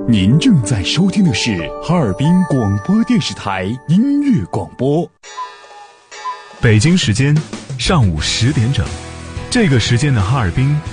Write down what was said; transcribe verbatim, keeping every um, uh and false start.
您正在收听的是哈尔滨广播电视台音乐广播。 北京时间上午十点整，这个时间的哈尔滨